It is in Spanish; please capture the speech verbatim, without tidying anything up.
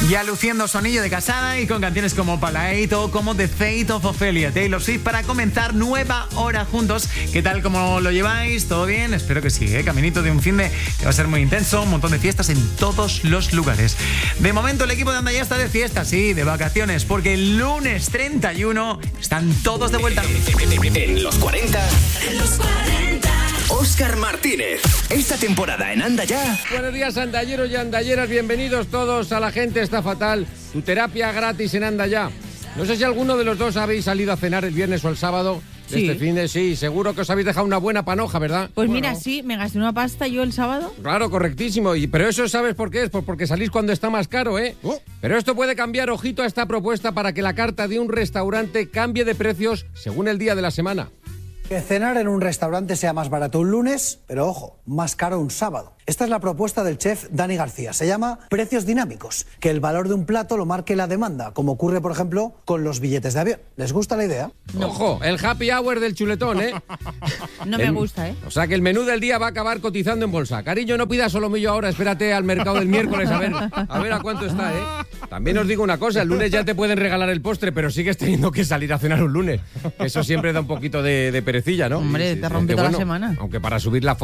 Ya luciendo sonillo de casada y con canciones como Palette o como The Fate of Ophelia, Taylor Swift, para comenzar nueva hora juntos. ¿Qué tal, cómo lo lleváis? ¿Todo bien? Espero que sí, ¿eh? Caminito de un fin de que va a ser muy intenso, un montón de fiestas en todos los lugares. De momento el equipo de Anda Ya está de fiesta, sí, de vacaciones, porque el lunes treinta y uno están todos de vuelta. En los cuarenta, En los cuarenta. Óscar Martínez. Esta temporada en Anda Ya. Buenos días, andalleros y andalleras. Bienvenidos todos a La Gente Está Fatal. Tu terapia gratis en Anda Ya. No sé si alguno de los dos habéis salido a cenar el viernes o el sábado de Sí. este fin de... Sí, seguro que os habéis dejado una buena panoja, ¿verdad? Pues Bueno, mira, sí, me gasté una pasta yo el sábado. Claro, correctísimo. Y, pero eso, ¿sabes por qué es? Pues porque salís cuando está más caro, ¿eh? Oh. Pero esto puede cambiar, ojito a esta propuesta para que la carta de un restaurante cambie de precios según el día de la semana. Que cenar en un restaurante sea más barato un lunes, pero ojo, más caro un sábado. Esta es la propuesta del chef Dani García. Se llama precios dinámicos, que el valor de un plato lo marque la demanda, como ocurre, por ejemplo, con los billetes de avión. ¿Les gusta la idea? Ojo, el happy hour del chuletón, ¿eh? No me El- gusta, ¿eh? O sea que el menú del día va a acabar cotizando en bolsa. Cariño, no pidas solomillo ahora, espérate al mercado del miércoles a ver a ver a cuánto está, ¿eh? También os digo una cosa, el lunes ya te pueden regalar el postre, pero sigues teniendo que salir a cenar un lunes. Eso siempre da un poquito de, de perecilla, ¿no? Hombre, te rompe Aunque toda la bueno, semana. Aunque para subir la foto